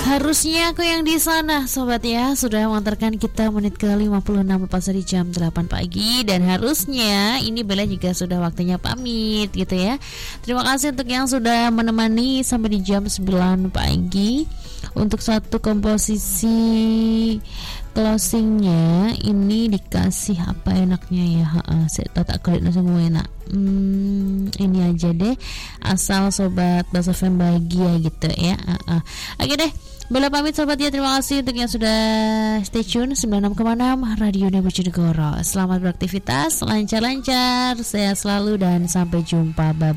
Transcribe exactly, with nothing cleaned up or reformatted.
Harusnya aku yang di sana, sobat ya, sudah mengantarkan kita menit ke lima puluh enam lepas dari jam delapan pagi. Dan harusnya ini Bella juga sudah waktunya pamit gitu ya. Terima kasih untuk yang sudah menemani sampai di jam sembilan pagi. Untuk satu komposisi closingnya ini dikasih apa enaknya ya? Ha, saya tak kulit semua enak. Hmm, ini aja deh, asal sobat Bas F M bahagia gitu ya. Ha, ha. Oke deh, Bella pamit sobat ya. Terima kasih untuk yang sudah stay tune sembilan puluh enam koma enam Radio Bojonegoro. Selamat beraktivitas, lancar-lancar, sehat selalu dan sampai jumpa. Bye.